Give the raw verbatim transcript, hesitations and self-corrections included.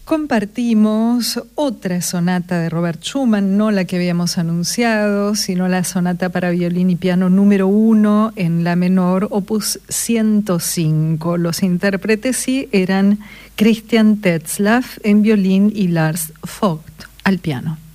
Compartimos otra sonata de Robert Schumann, no la que habíamos anunciado, sino la sonata para violín y piano número uno en la menor, opus ciento cinco. Los intérpretes sí eran Christian Tetzlaff en violín y Lars Vogt al piano.